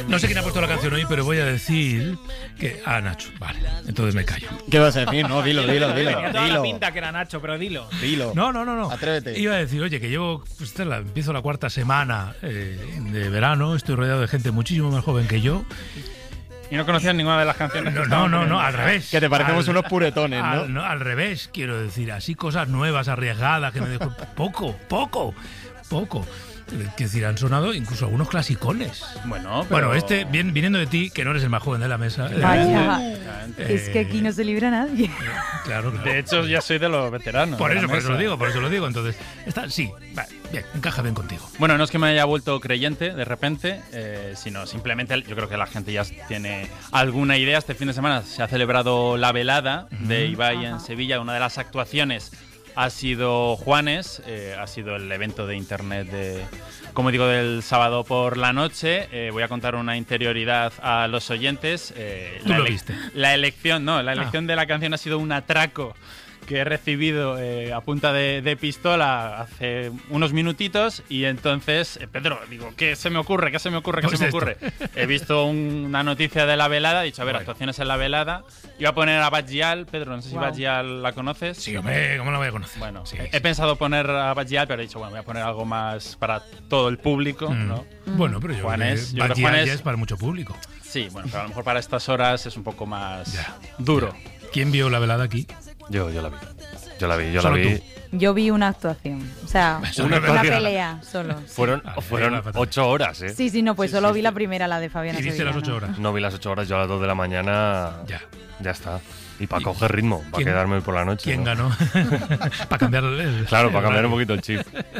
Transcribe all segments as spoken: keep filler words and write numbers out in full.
No sé quién ha puesto la canción hoy, pero voy a decir que... Ah, Nacho, vale, entonces me callo. ¿Qué vas a decir? No, dilo, dilo, dilo. Tenía toda dilo. la pinta que era Nacho, pero dilo. Dilo. No, no, no, no. Atrévete. Iba a decir, oye, que llevo, pues, esta es la- empiezo la cuarta semana eh, de verano, estoy rodeado de gente muchísimo más joven que yo. Y no conocías ninguna de las canciones. No, que no, estaban no, no, poniendo. al revés. Que te parecemos Al- unos puretones, ¿no? Al, no, al revés, quiero decir, así cosas nuevas, arriesgadas, que me dejo poco, poco, poco. Quiero decir, han sonado incluso algunos clasicones. Bueno, pero... Bueno, este, bien, viniendo de ti, que no eres el más joven de la mesa. eh, Vaya. eh, Es que aquí no se libra nadie. Claro, claro. De hecho, ya soy de los veteranos. Por de la eso, por eso mesa. lo digo, por eso lo digo. Entonces, está, sí, vale, bien, encaja bien contigo. Bueno, no es que me haya vuelto creyente de repente, eh, sino simplemente yo creo que la gente ya tiene alguna idea. Este fin de semana se ha celebrado la velada de Ibai en Sevilla. Una de las actuaciones ha sido Juanes, eh, ha sido el evento de internet de, como digo, del sábado por la noche. Eh, voy a contar una interioridad a los oyentes. Eh, Tú la lo ele- viste. La elección, no, la Ah. elección de la canción ha sido un atraco que he recibido eh, a punta de, de pistola hace unos minutitos y entonces, eh, Pedro, digo, ¿qué se me ocurre? ¿Qué se me ocurre? ¿Qué Pues se me esto. ocurre? He visto un- una noticia de la velada, he dicho, a ver, Bueno. actuaciones en la velada. Iba a poner a Badgial, Pedro, no sé si Wow. Badgial la conoces. Sí, hombre, ¿cómo la voy a conocer? Bueno, Sí, he, sí. he pensado poner a Badgial, pero he dicho, bueno, voy a poner algo más para todo el público, Mm. ¿no? Bueno, pero yo Juanes, creo yo que creo que Badgial Juanes- ya es para mucho público. Sí, bueno, pero a lo mejor para estas horas es un poco más Ya. duro. ¿Quién vio la velada aquí? Yo, yo la vi. Yo la vi, yo Solo la vi. tú. Yo vi una actuación. O sea, Eso Una no es una verdad. pelea solo. sí. Fueron, Ah, fueron era fatal. ocho horas, ¿eh? Sí, sí, no, pues solo vi la primera, la de Fabiana Y viste las Sevillano. ocho horas. No vi las ocho horas, yo a las dos de la mañana Ya. ya está. Y para ¿Y coger ritmo, para quién- quedarme por la noche. ¿Quién ¿no? ganó? Para cambiar el... Claro, para el cambiar un horario. poquito el chip.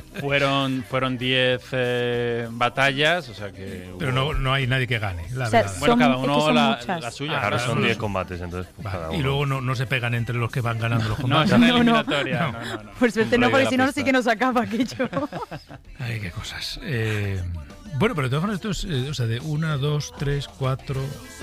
Fueron fueron diez eh, batallas, o sea que... Pero hubo- no, no hay nadie que gane, la O sea, verdad. Bueno, Son- cada es que uno son la, muchas. la suya. Ah, Claro, claro, son no. diez combates, entonces pues, Vale, cada y uno. luego no, no se pegan entre los que van ganando los No, combates. es una No, no. eliminatoria. No. No, no, no. Por suerte Un no, rey porque de si la no, sí pista. que nos acaba aquello. Ay, qué cosas. Eh, bueno, pero de todas formas, esto es, eh, o sea, de una, dos, tres, cuatro,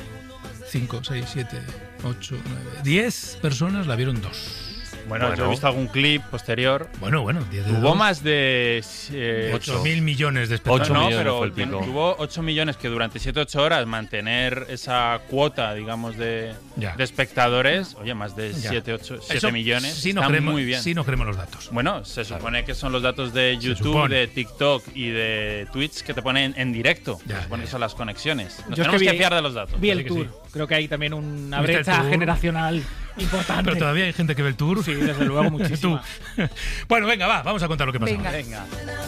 cinco, seis, siete, ocho, nueve, diez personas la vieron dos. Bueno, yo Bueno. he visto algún clip posterior. Bueno, bueno, diez de Hubo dos, más de... eh, ocho mil millones de Ocho espectadores. no, millones pero fue el pico. hubo ocho millones que durante siete ocho horas mantener esa cuota, digamos, de, Ya. de espectadores, oye, más de Ya. siete ocho siete Eso millones, sí nos está creemos, muy bien. sí nos creemos los datos. Bueno, se supone que son los datos de Se YouTube, supone. de TikTok y de Twitch que te ponen en directo. Ya, Se supone ya, que son las conexiones. Nos Yo es tenemos que que, vi- fiar de los datos. Vi Sí el que tour. sí. Creo que hay también una ¿Viste el brecha tour? generacional importante. Pero todavía hay gente que ve el tour. Sí, desde luego, muchísima. Tú. Bueno, venga, va, vamos a contar lo que pasa. Venga. Venga.